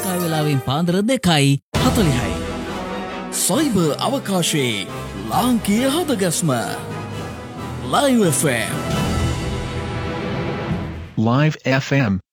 ලංකා වෙලාවෙන් පාන්දර 2:40යි. සයිබර් අවකාශයේ ලාංකීය හදගස්ම Live FM. Live FM